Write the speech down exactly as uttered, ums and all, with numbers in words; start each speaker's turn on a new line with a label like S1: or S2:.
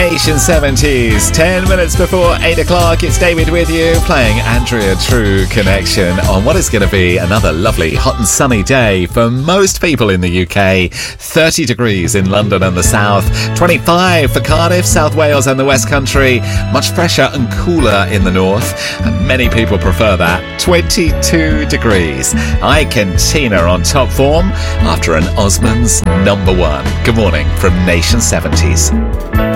S1: Nation seventies, ten minutes before eight o'clock. It's David with you, playing Andrea True Connection on what is going to be another lovely hot and sunny day for most people in the U K. thirty degrees in London and the south, twenty-five for Cardiff, South Wales and the West Country, much fresher and cooler in the north, and many people prefer that, twenty-two degrees. Ike and Tina on top form after an Osmonds number one. Good morning from Nation seventies.